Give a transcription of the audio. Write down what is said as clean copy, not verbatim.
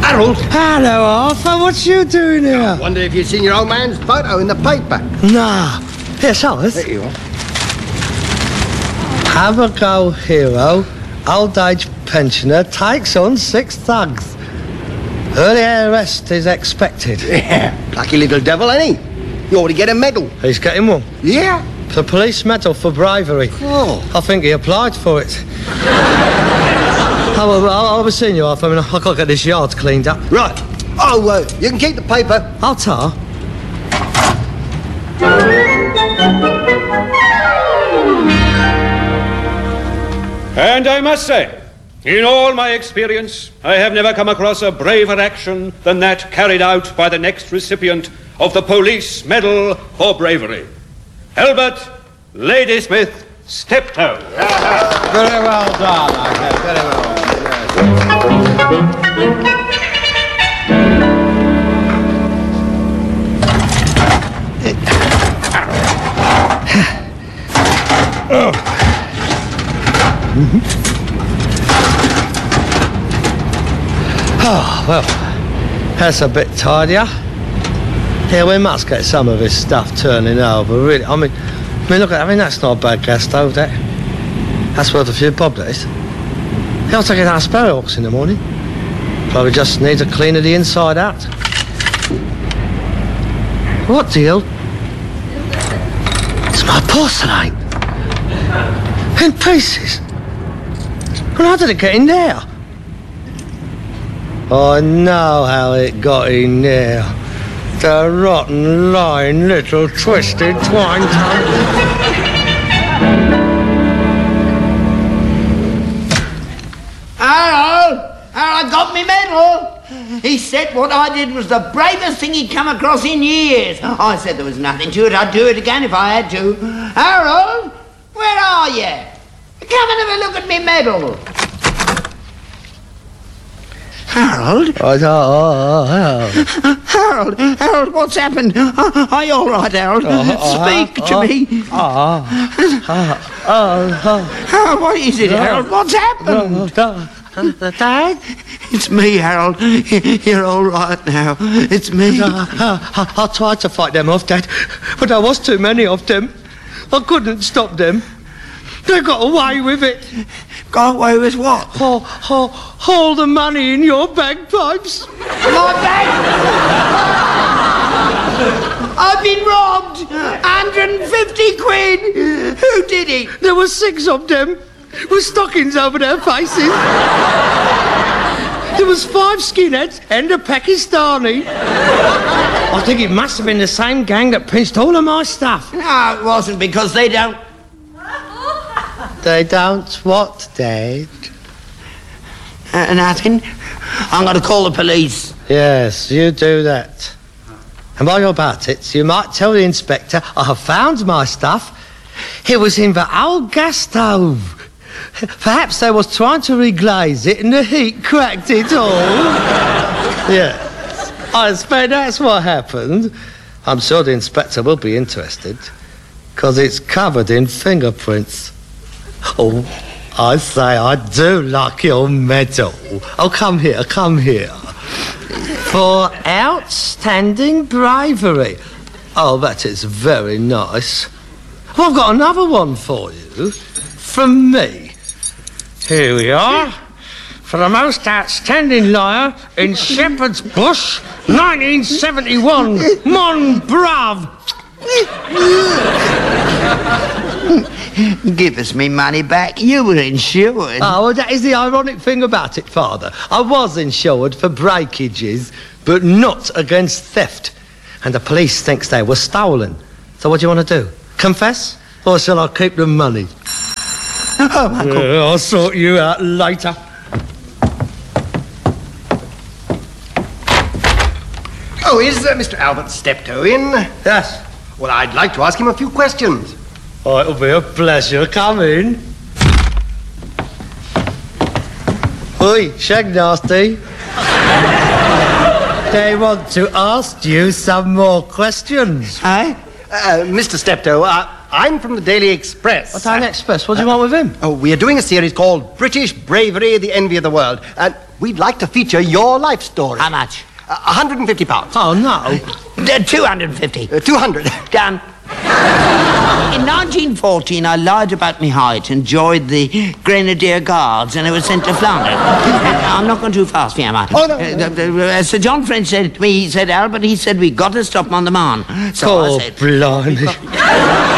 Harold! Hello, Arthur. What you doing here? I wonder if you've seen your old man's photo in the paper. Nah. Here, show us. There you are. Abigail Hero, old age pensioner, takes on 6 thugs. Early arrest is expected. Yeah, lucky little devil, ain't he? You ought to get a medal. He's getting one. Yeah? The police medal for bravery. Oh. I think he applied for it. I'll be seeing you, Arthur. I mean, I've got to get this yard cleaned up. Right. Oh, you can keep the paper. I'll tar. And I must say, in all my experience, I have never come across a braver action than that carried out by the next recipient of the Police Medal for Bravery. Albert Ladysmith Steptoe. Very well done, I guess. Very well. Oh, well, that's a bit tidier. Yeah, we must get some of this stuff turning over, really. I mean, look at, that's not a bad gas stove, that. That's worth a few bob, that is. I'll take it out of Sparrowhawks in the morning. Probably just needs a clean of the inside out. What deal? It's my porcelain. In pieces. Well, how did it get in there? I know how it got in there. The rotten, lying, little, twisted twine tongue. Harold got me medal. He said what I did was the bravest thing he'd come across in years. I said there was nothing to it. I'd do it again if I had to. Harold, where are you? Come and have a look at me medal. Harold? Harold, what's happened? Are you all right, Harold? Speak to me. What is it, Harold? What's happened? Dad? It's me, Harold. You're all right now. It's me. I tried to fight them off, Dad, but there was too many of them. I couldn't stop them. They got away with it. Got away with what? All the money in your bagpipes. My bag? I've been robbed. 150 quid. Who did it? There were 6 of them with stockings over their faces. There was 5 skinheads and a Pakistani. I think it must have been the same gang that pinched all of my stuff. No, it wasn't, because they don't... They don't what, Dad? Nothing. I'm going to call the police. Yes, you do that. And while you're about it, you might tell the inspector I have found my stuff. It was in the old gas stove. Perhaps they was trying to reglaze it and the heat cracked it all. Yes. I expect that's what happened. I'm sure the inspector will be interested, because it's covered in fingerprints. Oh, I say, I do like your medal. Oh, come here. For outstanding bravery. Oh, that is very nice. Well, I've got another one for you. From me. Here we are. For the most outstanding liar in Shepherd's Bush, 1971. Mon brave. Give us me money back. You were insured. Oh, well, that is the ironic thing about it, Father. I was insured for breakages, but not against theft. And the police thinks they were stolen. So what do you want to do? Confess? Or shall I keep the money? Oh, Uncle. I'll sort you out later. Oh, is Mr. Albert Steptoe in? Yes. Well, I'd like to ask him a few questions. Oh, it'll be a pleasure. Come in. Oi, Shag Nasty. They want to ask you some more questions. Eh? Mr. Steptoe, I'm from the Daily Express. What, Daily Express? What do you want with him? Oh, we are doing a series called British Bravery, the Envy of the World. And we'd like to feature your life story. How much? £150. Oh, no. 250. 200. Done. In 1914, I lied about my height and joined the Grenadier Guards, and I was sent to Flanders. I'm not going too fast for you, am I? Oh, no. Sir John French said to me, he said, Albert, he said, we got to stop him on the Marne. So I said... blimey.